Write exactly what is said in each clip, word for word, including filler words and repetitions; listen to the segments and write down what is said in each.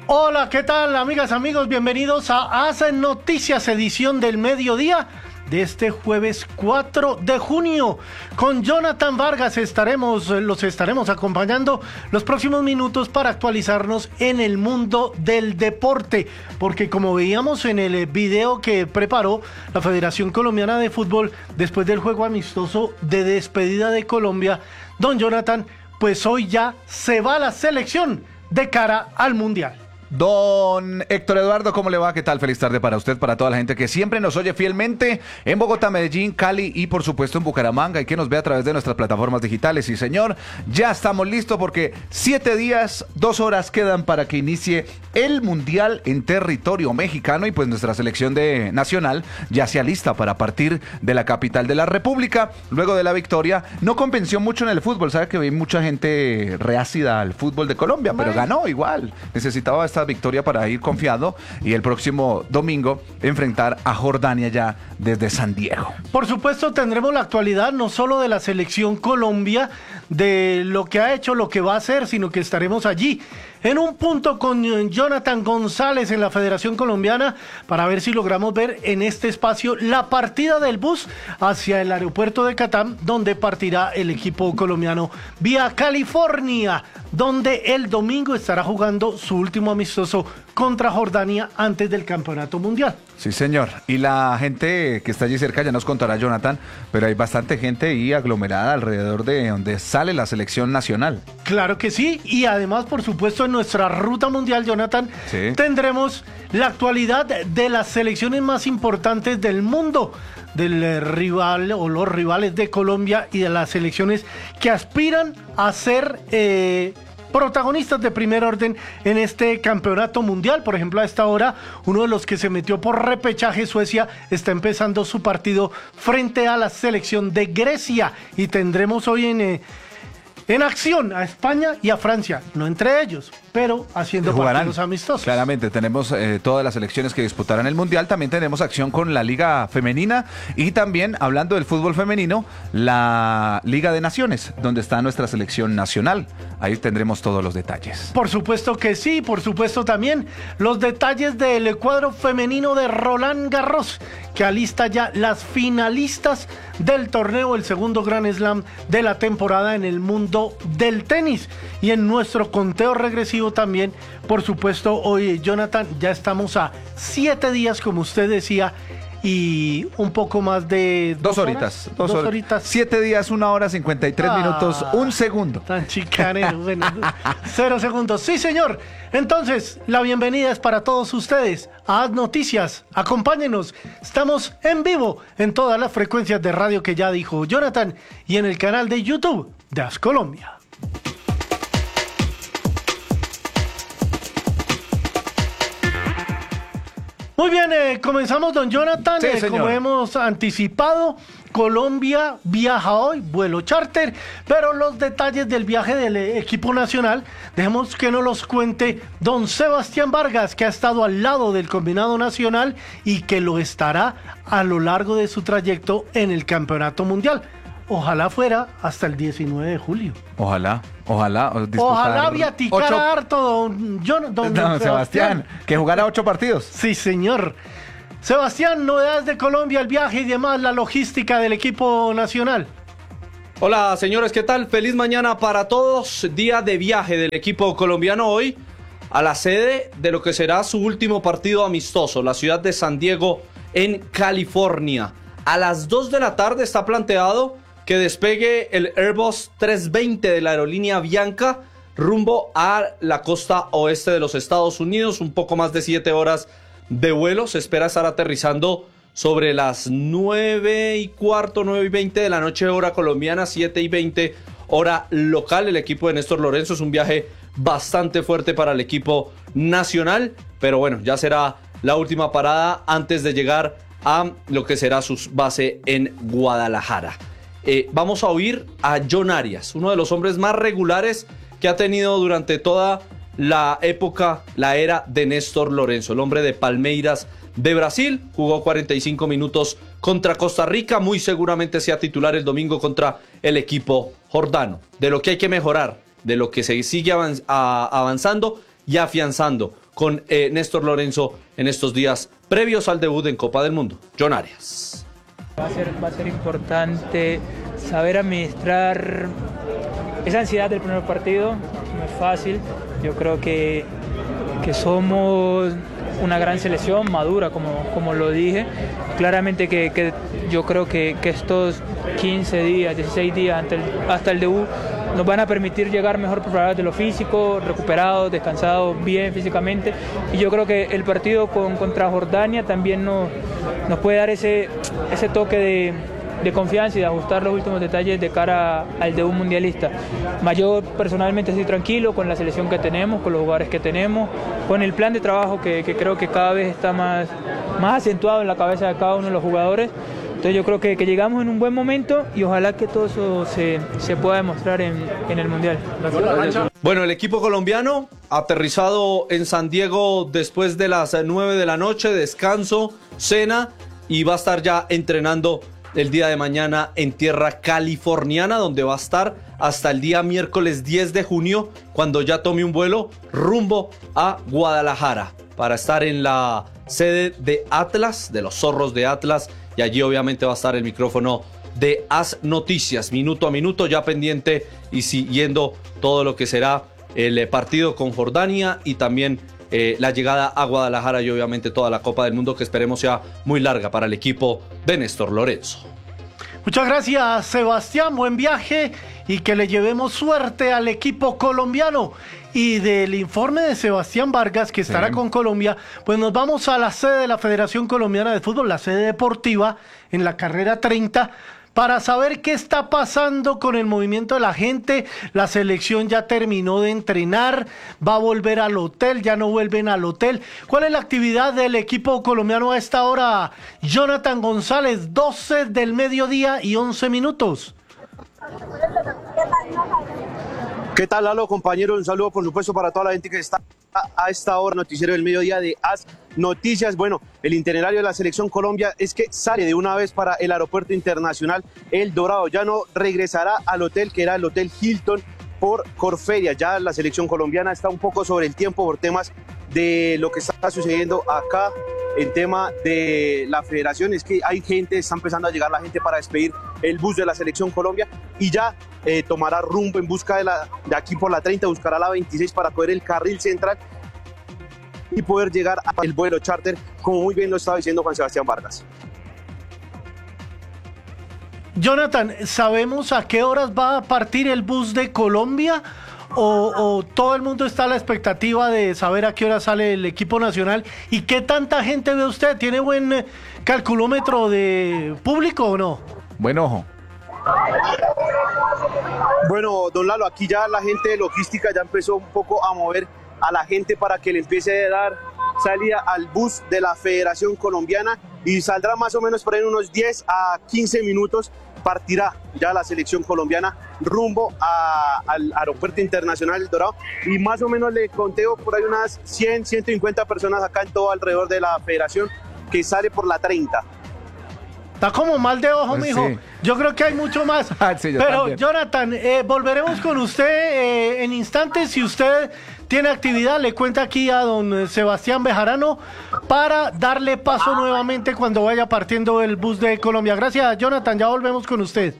Hola, ¿qué tal, amigas, amigos? Bienvenidos a Hacen Noticias, edición del mediodía de este jueves cuatro de junio. Con Jonathan Vargas estaremos, los estaremos acompañando los próximos minutos para actualizarnos en el mundo del deporte, porque como veíamos en el video que preparó la Federación Colombiana de Fútbol después del juego amistoso de despedida de Colombia, don Jonathan, pues hoy ya se va la selección de cara al Mundial. Don Héctor Eduardo, ¿cómo le va? ¿Qué tal? Feliz tarde para usted, para toda la gente que siempre nos oye fielmente en Bogotá, Medellín, Cali y por supuesto en Bucaramanga y que nos ve a través de nuestras plataformas digitales. Y señor, ya estamos listos porque siete días, dos horas quedan para que inicie el Mundial en territorio mexicano y pues nuestra selección de nacional ya se alista para partir de la capital de la República. Luego de la victoria, no convenció mucho en el fútbol, sabe que hay mucha gente reácida al fútbol de Colombia, pero ganó igual, necesitaba esta victoria para ir confiado y el próximo domingo enfrentar a Jordania ya desde San Diego. Por supuesto tendremos la actualidad no solo de la selección Colombia, de lo que ha hecho, lo que va a hacer, sino que estaremos allí en un punto con Jonathan González en la Federación Colombiana para ver si logramos ver en este espacio la partida del bus hacia el aeropuerto de Catam, donde partirá el equipo colombiano vía California, donde el domingo estará jugando su último amistoso contra Jordania antes del Campeonato Mundial. Sí, señor. Y la gente que está allí cerca ya nos contará Jonathan, pero hay bastante gente ahí aglomerada alrededor de donde sale la selección nacional. Claro que sí, y además, por supuesto, en nuestra ruta mundial, Jonathan, sí, tendremos la actualidad de las selecciones más importantes del mundo, del rival o los rivales de Colombia y de las selecciones que aspiran a ser eh, protagonistas de primer orden en este campeonato mundial. Por ejemplo, a esta hora, uno de los que se metió por repechaje, Suecia, está empezando su partido frente a la selección de Grecia y tendremos hoy en... Eh, En acción a España y a Francia, no entre ellos, pero haciendo Jugarán partidos amistosos. Claramente, tenemos eh, todas las selecciones que disputarán el Mundial. También tenemos acción con la Liga Femenina y también, hablando del fútbol femenino, la Liga de Naciones, donde está nuestra selección nacional. Ahí tendremos todos los detalles. Por supuesto que sí, por supuesto también los detalles del cuadro femenino de Roland Garros, que alista ya las finalistas del torneo, el segundo Grand Slam de la temporada en el mundo del tenis. Y en nuestro conteo regresivo también, por supuesto, hoy, Jonathan, ya estamos a siete días, como usted decía, y un poco más de... Dos, dos horitas. Dos, dos horitas. Siete días, una hora, cincuenta y tres ah, minutos, un segundo. Tan chicanero, bueno, cero segundos. Sí, señor. Entonces, la bienvenida es para todos ustedes a Haz Noticias. Acompáñenos. Estamos en vivo en todas las frecuencias de radio que ya dijo Jonathan y en el canal de YouTube de Haz Colombia. Muy bien, eh, comenzamos, don Jonathan. Sí, eh, como hemos anticipado, Colombia viaja hoy, vuelo charter, pero los detalles del viaje del eh, equipo nacional, dejemos que nos los cuente don Sebastián Vargas, que ha estado al lado del combinado nacional y que lo estará a lo largo de su trayecto en el Campeonato Mundial. Ojalá fuera hasta el diecinueve de julio. Ojalá, ojalá. Ojalá viaticara ocho... harto don, don, don, no, don Sebastián. Sebastián, que jugara ocho partidos. Sí, señor. Sebastián, novedades de Colombia, el viaje y demás, la logística del equipo nacional. Hola, señores, ¿qué tal? Feliz mañana para todos. Día de viaje del equipo colombiano hoy a la sede de lo que será su último partido amistoso, la ciudad de San Diego, en California. A las dos de la tarde está planteado que despegue el Airbus trescientos veinte de la aerolínea Bianca rumbo a la costa oeste de los Estados Unidos, un poco más de siete horas de vuelo. Se espera estar aterrizando sobre las nueve y cuarto, nueve y veinte de la noche hora colombiana, siete y veinte hora local. El equipo de Néstor Lorenzo, es un viaje bastante fuerte para el equipo nacional, pero bueno, ya será la última parada antes de llegar a lo que será su base en Guadalajara. Eh, vamos a oír a John Arias, uno de los hombres más regulares que ha tenido durante toda la época, la era de Néstor Lorenzo, el hombre de Palmeiras de Brasil. Jugó cuarenta y cinco minutos contra Costa Rica, muy seguramente sea titular el domingo contra el equipo jordano. De lo que hay que mejorar, de lo que se sigue avanz- a- avanzando y afianzando con eh, Néstor Lorenzo en estos días previos al debut en Copa del Mundo. John Arias. Va a ser, va a ser importante saber administrar esa ansiedad del primer partido, no es fácil. Yo creo que, que somos una gran selección, madura, como, como lo dije. Claramente que, que yo creo que, que estos quince días, dieciséis días hasta el, hasta el debut nos van a permitir llegar mejor preparados de lo físico, recuperados, descansados bien físicamente. Y yo creo que el partido con, contra Jordania también nos, nos puede dar ese, ese toque de, de confianza y de ajustar los últimos detalles de cara al debut mundialista. Yo personalmente estoy tranquilo con la selección que tenemos, con los jugadores que tenemos, con el plan de trabajo que, que creo que cada vez está más, más acentuado en la cabeza de cada uno de los jugadores. Entonces yo creo que, que llegamos en un buen momento y ojalá que todo eso se, se pueda demostrar en, en el Mundial. Gracias. Bueno, el equipo colombiano aterrizado en San Diego después de las nueve de la noche, descanso, cena, y va a estar ya entrenando el día de mañana en tierra californiana, donde va a estar hasta el día miércoles diez de junio, cuando ya tome un vuelo rumbo a Guadalajara para estar en la sede de Atlas, de los Zorros de Atlas, y allí obviamente va a estar el micrófono de As Noticias, minuto a minuto, ya pendiente y siguiendo todo lo que será el partido con Jordania y también eh, la llegada a Guadalajara y obviamente toda la Copa del Mundo, que esperemos sea muy larga para el equipo de Néstor Lorenzo. Muchas gracias, Sebastián, buen viaje y que le llevemos suerte al equipo colombiano. Y del informe de Sebastián Vargas, que estará sí. con Colombia, pues nos vamos a la sede de la Federación Colombiana de Fútbol, la sede deportiva, en la carrera treinta, para saber qué está pasando con el movimiento de la gente. La selección ya terminó de entrenar, va a volver al hotel, ya no vuelven al hotel. ¿Cuál es la actividad del equipo colombiano a esta hora? Jonathan González, doce del mediodía y once minutos. ¿Qué tal, Lalo, compañero? Un saludo, por supuesto, para toda la gente que está a esta hora, noticiero del mediodía de As Noticias. Bueno, el itinerario de la Selección Colombia es que sale de una vez para el Aeropuerto Internacional El Dorado. Ya no regresará al hotel, que era el Hotel Hilton, por Corferia. Ya la Selección Colombiana está un poco sobre el tiempo por temas de lo que está sucediendo acá en tema de la federación. Es que hay gente, está empezando a llegar la gente para despedir el bus de la Selección Colombia y ya eh, tomará rumbo en busca de, la, de aquí por la treinta, buscará la veintiséis para coger el carril central y poder llegar al vuelo charter, como muy bien lo estaba diciendo Juan Sebastián Vargas. Jonathan, ¿sabemos a qué horas va a partir el bus de Colombia? O, ¿O todo el mundo está a la expectativa de saber a qué hora sale el equipo nacional? ¿Y qué tanta gente ve usted? ¿Tiene buen calculómetro de público o no? Buen ojo. Bueno, don Lalo, aquí ya la gente de logística ya empezó un poco a mover a la gente para que le empiece a dar salida al bus de la Federación Colombiana y saldrá más o menos por ahí unos diez a quince minutos. Partirá ya la selección colombiana rumbo a, al Aeropuerto Internacional El Dorado y más o menos le conteo por ahí unas cien, ciento cincuenta personas acá en todo alrededor de la federación que sale por la treinta. Está como mal de ojo, pues mijo. Sí. Yo creo que hay mucho más. Ah, sí, Pero, también. Jonathan, eh, volveremos con usted eh, en instantes. Si usted tiene actividad, le cuenta aquí a don Sebastián Bejarano para darle paso nuevamente cuando vaya partiendo el bus de Colombia. Gracias, Jonathan. Ya volvemos con usted.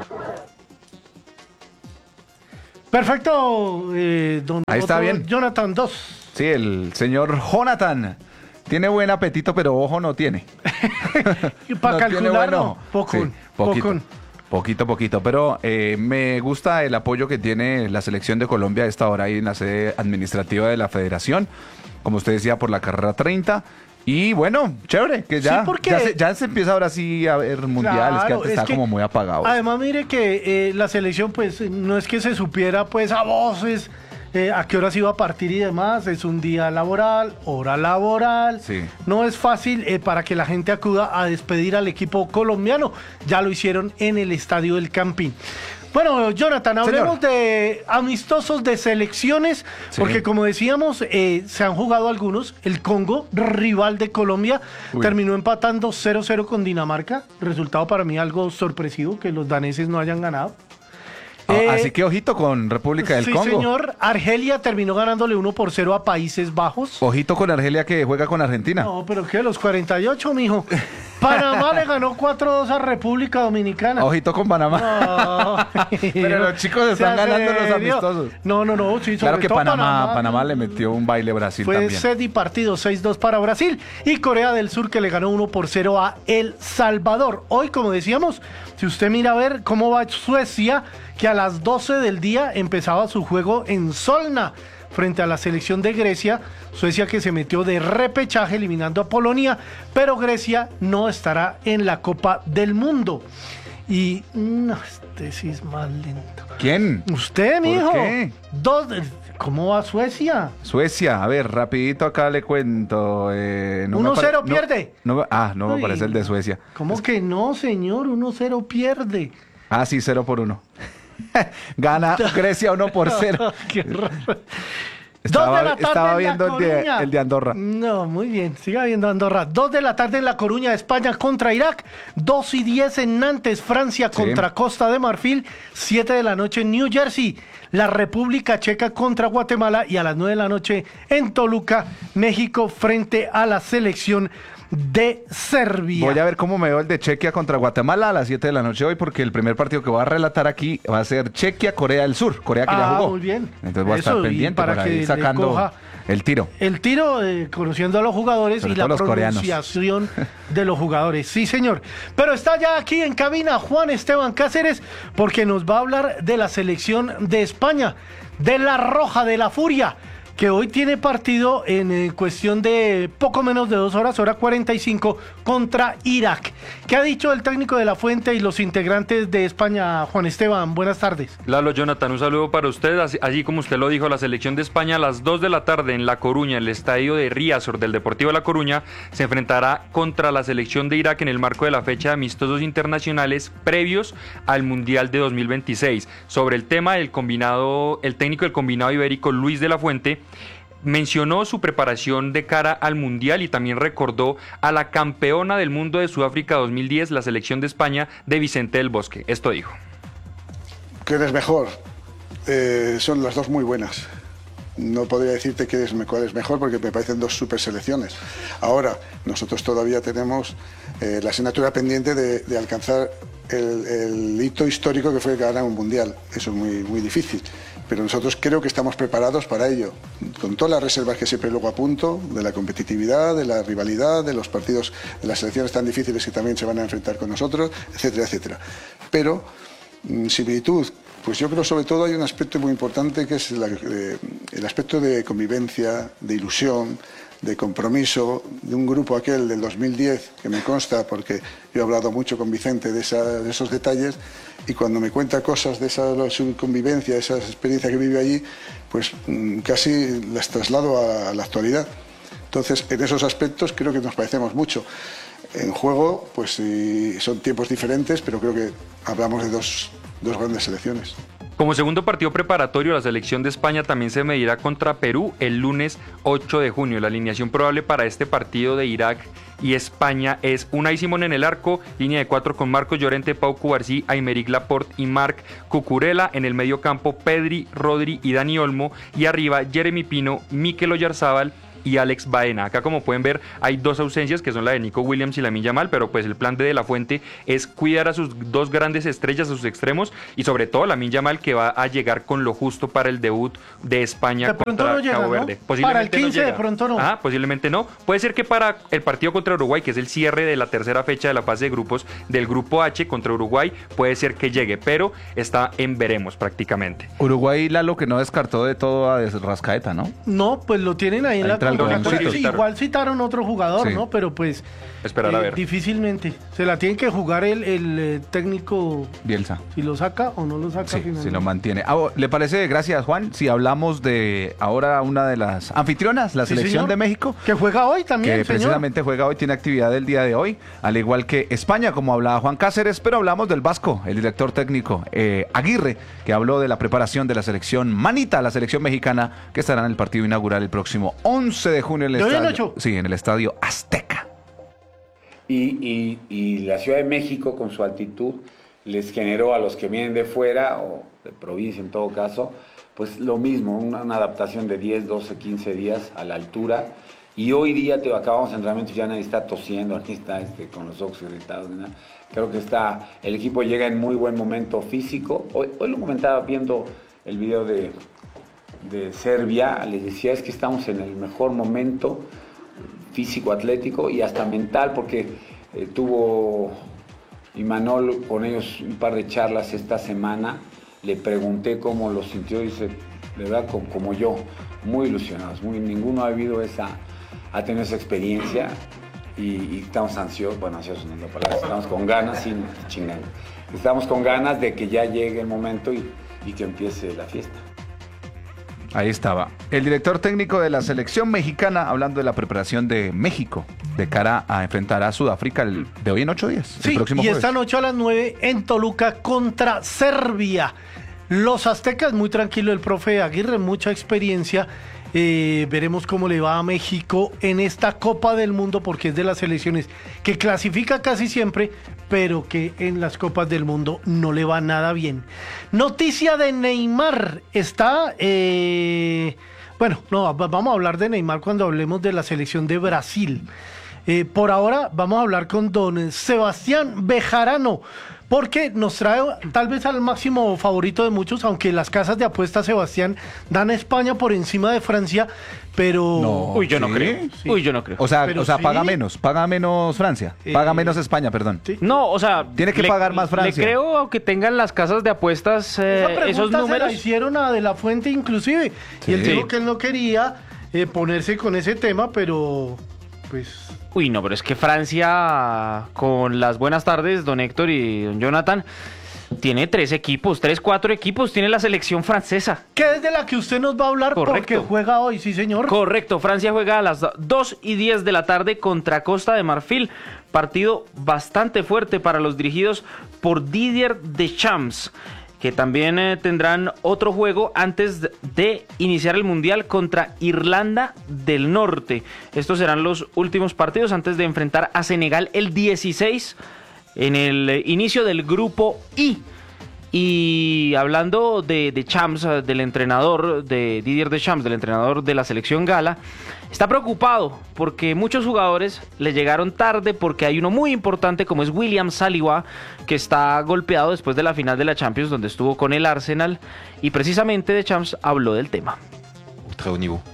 Perfecto, eh, don Ahí está bien. Jonathan dos. Sí, el señor Jonathan. Tiene buen apetito, pero ojo no tiene. Y para no calcular, tiene buen no. ojo. Poco, Sí, poquito, poco. poquito, poquito. Pero eh, me gusta el apoyo que tiene la selección de Colombia a esta hora ahí en la sede administrativa de la federación. Como usted decía, por la carrera treinta. Y bueno, chévere, que ya, Sí, porque- ya, se, ya se empieza ahora sí a ver mundiales, que Claro, antes es está que- como muy apagado. Además, mire que eh, la selección, pues, no es que se supiera, pues, a voces eh, a qué horas iba a partir y demás. Es un día laboral, hora laboral. Sí. No es fácil eh, para que la gente acuda a despedir al equipo colombiano. Ya lo hicieron en el Estadio del Campín. Bueno, Jonathan, hablemos Señor. de amistosos de selecciones, Sí. porque como decíamos, eh, se han jugado algunos. El Congo, rival de Colombia, Uy. terminó empatando cero cero con Dinamarca. Resultado para mí algo sorpresivo, que los daneses no hayan ganado. Eh, Así que ojito con República del sí, Congo. Sí, señor. Argelia terminó ganándole uno por cero a Países Bajos. Ojito con Argelia que juega con Argentina. No, pero ¿qué? Los cuarenta y ocho, mijo. Panamá le ganó cuatro dos a República Dominicana. Ojito con Panamá. No. Pero los chicos están ganando los amistosos. No, no, no. Sí, Claro sobre que todo Panamá, Panamá, Panamá le metió un baile a Brasil Fue también. set y partido, seis dos para Brasil. Y Corea del Sur que le ganó uno por cero a El Salvador. Hoy, como decíamos, si usted mira a ver cómo va Suecia, que a las doce del día empezaba su juego en Solna frente a la selección de Grecia. Suecia que se metió de repechaje eliminando a Polonia, pero Grecia no estará en la Copa del Mundo. Y no, este sí es más lento. ¿Quién? Usted, ¿Por mijo. qué? Dos, ¿cómo va Suecia? Suecia, a ver, rapidito acá le cuento. Eh, no me uno cero apare- no- pierde. no- ah, no me Uy. parece el de Suecia. ¿Cómo que no, señor? uno cero pierde. Ah, sí, cero por uno. Gana Grecia uno por cero. Qué raro. Estaba- Dos de la tarde estaba en La viendo el de- Coruña. el de Andorra. No, muy bien, siga viendo Andorra. Dos de la tarde en La Coruña, España contra Irak. Dos y diez en Nantes, Francia Sí. contra Costa de Marfil. Siete de la noche en New Jersey, la República Checa contra Guatemala. Y a las nueve de la noche en Toluca, México frente a la selección de Serbia. Voy a ver cómo me veo el de Chequia contra Guatemala a las siete de la noche hoy, porque el primer partido que voy a relatar aquí va a ser Chequia-Corea del Sur, Corea que ya Ah, jugó. muy bien. Entonces voy a Eso, estar y pendiente para para, que ir le sacando coja el tiro. El tiro, eh, conociendo a los jugadores Sobre y la todo los coreanos. pronunciación de los jugadores. Sí, señor. Pero está ya aquí en cabina Juan Esteban Cáceres, porque nos va a hablar de la selección de España, de la Roja, de la Furia, que hoy tiene partido en eh, cuestión de poco menos de dos horas, hora cuarenta y cinco, contra Irak. ¿Qué ha dicho el técnico de La Fuente y los integrantes de España, Juan Esteban? Buenas tardes. Lalo, Jonathan, un saludo para usted. Así, allí como usted lo dijo, la selección de España a las dos de la tarde en La Coruña, el estadio de Riazor del Deportivo de La Coruña, se enfrentará contra la selección de Irak en el marco de la fecha de amistosos internacionales previos al Mundial de dos mil veintiséis. Sobre el tema del combinado, el técnico del combinado ibérico, Luis de la Fuente, mencionó su preparación de cara al Mundial y también recordó a la campeona del mundo de Sudáfrica dos mil diez, la selección de España, de Vicente del Bosque. Esto dijo. ¿Quién es mejor? Eh, son las dos muy buenas. No podría decirte qué es, cuál es mejor porque me parecen dos super selecciones. Ahora, nosotros todavía tenemos eh, la asignatura pendiente de, de alcanzar el, el hito histórico que fue ganar un Mundial. Eso es muy, muy difícil. Pero nosotros creo que estamos preparados para ello, con todas las reservas que siempre luego apunto, de la competitividad, de la rivalidad, de los partidos, de las selecciones tan difíciles que también se van a enfrentar con nosotros, etcétera, etcétera. Pero, similitud, pues yo creo sobre todo hay un aspecto muy importante que es la, eh, el aspecto de convivencia, de ilusión, de compromiso, de un grupo aquel del dos mil diez, que me consta porque yo he hablado mucho con Vicente de, esa, de esos detalles, y cuando me cuenta cosas de esa su convivencia, esa experiencia que vive allí, pues casi las traslado a, a la actualidad. Entonces, en esos aspectos creo que nos parecemos mucho. En juego, pues sí, son tiempos diferentes, pero creo que hablamos de dos, dos grandes selecciones. Como segundo partido preparatorio, la selección de España también se medirá contra Perú el lunes ocho de junio. La alineación probable para este partido de Irak y España es Unai Simón en el arco, línea de cuatro con Marcos Llorente, Pau Cubarsí, Aymeric Laporte y Marc Cucurella. En el medio campo, Pedri, Rodri y Dani Olmo. Y arriba, Jeremy Pino, Mikel Oyarzábal y Alex Baena. Acá, como pueden ver, hay dos ausencias que son la de Nico Williams y Lamine Yamal, pero pues el plan de De La Fuente es cuidar a sus dos grandes estrellas, a sus extremos, y sobre todo Lamine Yamal, que va a llegar con lo justo para el debut de España De pronto contra no llega, Cabo ¿no? Verde. Para el quince no de pronto no. Ah, posiblemente no. Puede ser que para el partido contra Uruguay, que es el cierre de la tercera fecha de la fase de grupos del grupo H contra Uruguay, puede ser que llegue, pero está en veremos prácticamente. Uruguay, Lalo, que no descartó de todo a Rascaeta, ¿no? No, pues lo tienen ahí en Ahí la entra el convocatoria. golancito. Sí, igual citaron otro jugador, Sí. ¿no? Pero pues Esperar a ver. difícilmente. Se la tiene que jugar el, el eh, técnico, Bielsa. si lo saca o no lo saca Sí, finalmente. si lo mantiene. Ah, ¿le parece, gracias Juan, si hablamos de ahora una de las anfitrionas, la Sí, selección señor. de México? Que juega hoy también, Que señor. precisamente juega hoy, tiene actividad el día de hoy, al igual que España, como hablaba Juan Cáceres, pero hablamos del Vasco, el director técnico eh, Aguirre, que habló de la preparación de la selección Manita, la selección mexicana, que estará en el partido inaugural el próximo once de junio en el ¿De hoy en estadio, ocho? sí, en el estadio Azteca. Y, y, y la Ciudad de México, con su altitud, les generó a los que vienen de fuera, o de provincia en todo caso, pues lo mismo, una, una adaptación de diez, doce, quince días a la altura. Y hoy día te acabamos entrenamientos, ya nadie está tosiendo, nadie está este, con los ojos irritados. ¿No? Creo que está, el equipo llega en muy buen momento físico. Hoy, hoy lo comentaba viendo el video de, de Serbia, les decía es que estamos en el mejor momento físico, atlético y hasta mental, porque eh, tuvo Imanol con ellos un par de charlas esta semana. Le pregunté cómo lo sintió y dice, de verdad, como, como yo, muy ilusionados, muy, ninguno ha vivido esa, ha tenido esa experiencia y, y estamos ansiosos, bueno, ansiosos no es la palabra, estamos con ganas, sí, chingando, estamos con ganas de que ya llegue el momento y, y que empiece la fiesta. Ahí estaba el director técnico de la selección mexicana hablando de la preparación de México de cara a enfrentar a Sudáfrica el, de hoy en ocho días. Sí, el próximo y jueves. esta noche a las nueve en Toluca contra Serbia. Los aztecas, muy tranquilo el profe Aguirre, mucha experiencia. Eh, veremos cómo le va a México en esta Copa del Mundo, porque es de las selecciones que clasifica casi siempre, pero que en las Copas del Mundo no le va nada bien. Noticia de Neymar. Está... Eh, bueno, no, vamos a hablar de Neymar cuando hablemos de la selección de Brasil. Eh, por ahora vamos a hablar con don Sebastián Bejarano, porque nos trae tal vez al máximo favorito de muchos, aunque las casas de apuestas, Sebastián, dan a España por encima de Francia, pero... No, Uy, yo no ¿sí? creo. Sí. Uy, yo no creo. O sea, Pero o sea sí. paga menos, paga menos Francia, paga Eh, menos España, perdón. Sí. No, o sea... Tiene que le- pagar más Francia. Le creo, aunque tengan las casas de apuestas eh, Esa pregunta esos se la números. hicieron a De La Fuente inclusive, Sí. y él Sí. dijo que él no quería eh, ponerse con ese tema, pero pues... Uy, no, pero es que Francia, con las buenas tardes, don Héctor y don Jonathan, tiene tres equipos, tres, cuatro equipos, tiene la selección francesa. Que es de la que usted nos va a hablar. Correcto. Porque juega hoy, sí señor. Correcto, Francia juega a las dos y diez de la tarde contra Costa de Marfil. Partido bastante fuerte para los dirigidos por Didier Deschamps, que también eh, tendrán otro juego antes de iniciar el Mundial contra Irlanda del Norte. Estos serán los últimos partidos antes de enfrentar a Senegal el dieciséis en el eh, inicio del grupo I. Y hablando de, de Champs, del entrenador, de Didier Deschamps, del entrenador de la selección gala, está preocupado porque muchos jugadores le llegaron tarde, porque hay uno muy importante como es William Saliba, que está golpeado después de la final de la Champions donde estuvo con el Arsenal, y precisamente Deschamps habló del tema. Très haut niveau.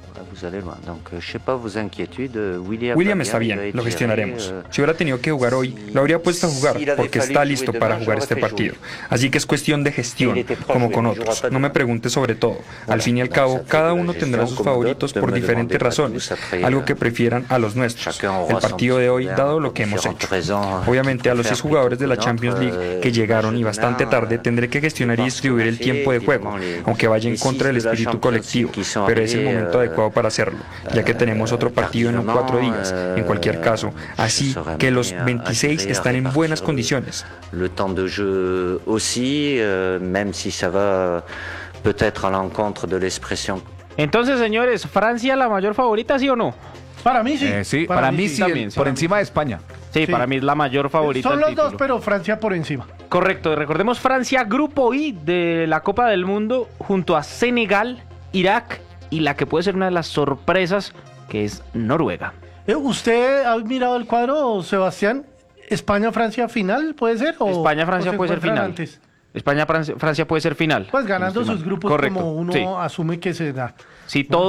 William está bien, lo gestionaremos. Si hubiera tenido que jugar hoy, lo habría puesto a jugar porque está listo para jugar este partido. Así que es cuestión de gestión, como con otros. No me pregunte sobre todo. Al fin y al cabo, cada uno tendrá sus favoritos por diferentes razones, algo que prefieran a los nuestros. El partido de hoy, dado lo que hemos hecho. Obviamente a los seis jugadores de la Champions League que llegaron y bastante tarde, tendré que gestionar y distribuir el tiempo de juego, aunque vaya en contra del espíritu colectivo, pero es el momento adecuado para hacerlo, ya que tenemos otro partido en cuatro días, en cualquier caso, así que los veintiséis están en buenas condiciones. Le temps de jeu aussi, euh, même si ça va peut-être à l'encontre de l'expression. Entonces, señores, ¿Francia la mayor favorita, sí o no? Para mí sí. Eh, sí, para, mí sí, también, el- sí. por encima de España. Sí, Sí. para mí es la mayor favorita. Son al los título. dos, pero Francia por encima. Correcto, recordemos Francia, grupo I de la Copa del Mundo, junto a Senegal, Irak y la que puede ser una de las sorpresas, que es Noruega. Eh, ¿Usted ha mirado el cuadro, Sebastián? ¿España-Francia final puede ser? O, España-Francia o se puede ser encuentran final. antes? España-Francia puede ser final. Pues ganando No estoy sus mal. grupos Correcto, como uno sí. asume que se da. Si todo